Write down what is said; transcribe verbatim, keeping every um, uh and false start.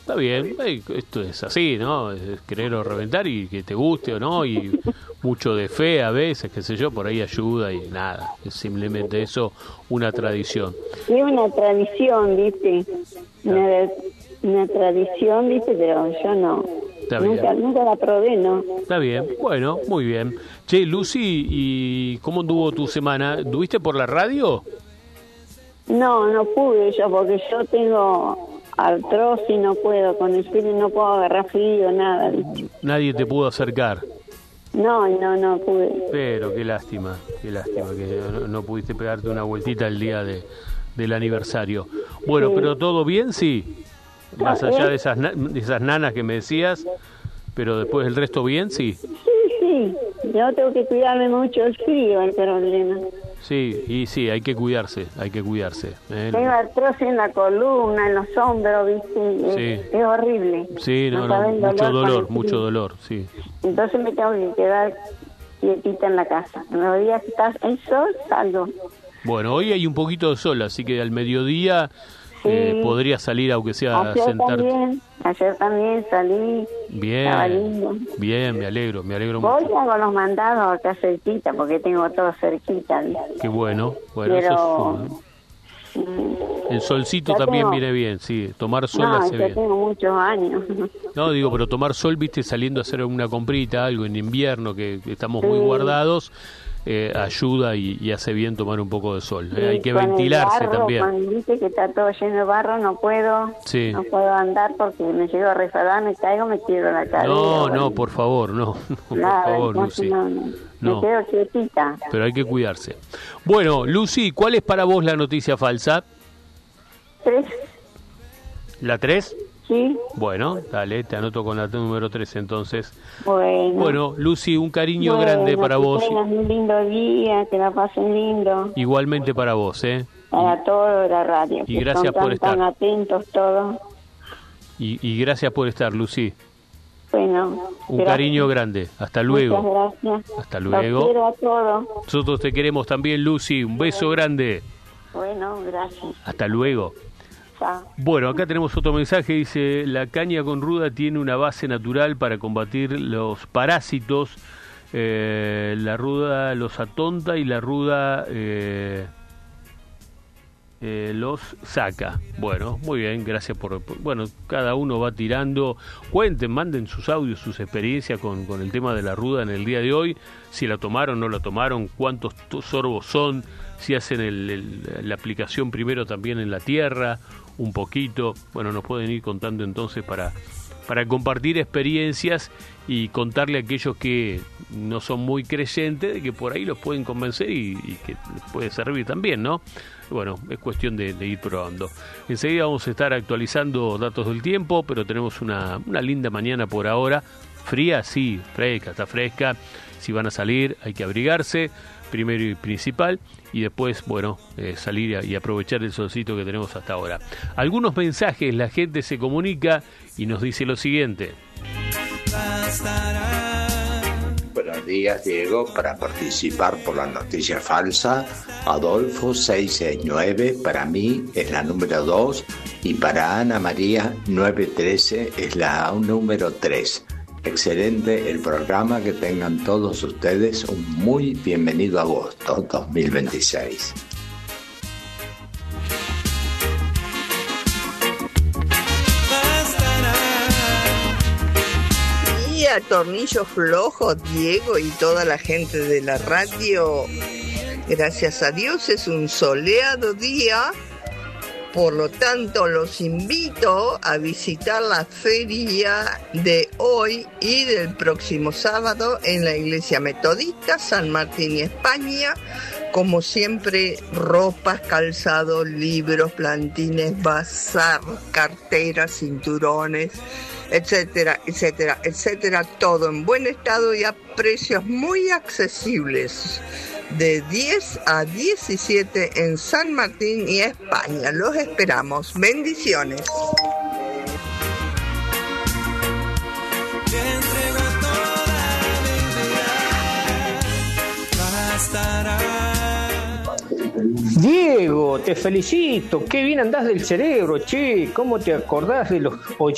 está bien. Esto es así, ¿no? Es querer o reventar y que te guste o no, y mucho de fe a veces, qué sé yo, por ahí ayuda y nada. Es simplemente eso, una tradición. Es una tradición, ¿viste? Una, una tradición, ¿viste? Pero yo no. Está nunca, bien. nunca la probé, ¿no? Está bien, bueno, muy bien. Che, Lucy, ¿y cómo anduvo tu semana? ¿Tuviste por la radio? No, no pude yo, porque yo tengo artrosis, no puedo, con el frío no puedo agarrar frío, nada, ¿viste? Nadie te pudo acercar. No, no, no pude. Pero qué lástima, qué lástima que no, no pudiste pegarte una vueltita el día de, del aniversario. Bueno, Sí. pero todo bien, sí. Más Ah, allá ¿eh? de esas na- de esas nanas que me decías, pero después el resto bien, sí. Sí, sí, yo tengo que cuidarme mucho el frío, el problema. Sí, y sí, hay que cuidarse, hay que cuidarse. ¿eh? Tengo artrosis en la columna, en los hombros, ¿viste? Sí. Es, es horrible. Sí, no, saben no, mucho con dolor, el frío. mucho dolor, sí. Entonces me tengo que quedar quietita en la casa. En los días que está el sol, salgo. Bueno, hoy hay un poquito de sol, así que al mediodía Sí. eh, podría salir, aunque sea a Ayer sentarte. también, ayer también salí. Estaba Bien, lindo. bien, me alegro, me alegro Voy mucho. y hago los mandados acá cerquita, porque tengo todo cerquita. ¿viste? Qué bueno, bueno, Pero, eso es, mm, el solcito ya también tengo- viene bien, sí, tomar sol no, hace yo bien. tengo muchos años. No, digo, pero tomar sol, viste, saliendo a hacer una comprita, algo en invierno, que, que estamos muy Sí. guardados, eh, ayuda y, y hace bien tomar un poco de sol. eh, Y Hay que con el ventilarse barro, también. Cuando dice que está todo lleno de barro, no puedo, Sí. no puedo andar porque me llego a resbalar, me caigo, me quiero la cadera. No, bueno. no, por favor, no, no, por Nada, favor, entonces Lucy. no, no. No. Me quedo quietita. Pero hay que cuidarse. Bueno, Lucy, ¿cuál es para vos la noticia falsa? ¿Tres? ¿La tres? ¿Sí? Bueno, dale, te anoto con la número tres entonces. Bueno. Bueno, Lucy, un cariño Bueno, grande para que vos. tengas un lindo día, que la pasen lindo. Igualmente para vos, ¿eh? Para todo la radio. y que gracias son por tan, estar. tan atentos todos. Y, y gracias por estar, Lucy. Bueno. Un gracias. cariño grande. Hasta luego. Muchas gracias. Hasta Los luego. quiero a todos. Nosotros te queremos también, Lucy. Un beso grande. Bueno, gracias. Hasta luego. Chao. Bueno, acá tenemos otro mensaje, dice, la caña con ruda tiene una base natural para combatir los parásitos, eh, la ruda los atonta y la ruda eh, eh, los saca. Bueno, muy bien, gracias por, por... Bueno, cada uno va tirando, cuenten, manden sus audios, sus experiencias con, con el tema de la ruda en el día de hoy, si la tomaron, no la tomaron, cuántos sorbos son, si hacen el, el, la aplicación primero también en la tierra, un poquito. Bueno, nos pueden ir contando entonces para, para compartir experiencias y contarle a aquellos que no son muy creyentes de que por ahí los pueden convencer y, y que les puede servir también, ¿no? Bueno, es cuestión de, de ir probando. Enseguida vamos a estar actualizando datos del tiempo, pero tenemos una, una linda mañana por ahora. Fría, sí, fresca, está fresca. Si van a salir hay que abrigarse, primero y principal, y después, bueno, eh, salir y aprovechar el solcito que tenemos hasta ahora. Algunos mensajes, la gente se comunica y nos dice lo siguiente. Buenos días, Diego. Para participar por la noticia falsa, Adolfo seiscientos sesenta y nueve para mí es la número dos y para Ana María novecientos trece es la número tres. Excelente el programa, que tengan todos ustedes un muy bienvenido agosto dos mil veintiséis. Y a Tornillo Flojo, Diego y toda la gente de la radio, gracias a Dios es un soleado día. Por lo tanto, los invito a visitar la feria de hoy y del próximo sábado en la Iglesia Metodista San Martín y España. Como siempre, ropas, calzados, libros, plantines, bazar, carteras, cinturones, etcétera, etcétera, etcétera. Todo en buen estado y a precios muy accesibles. De diez a diecisiete en San Martín y España. Los esperamos. Bendiciones. Diego, te felicito. Qué bien andás del cerebro, che. ¿Cómo te acordás de los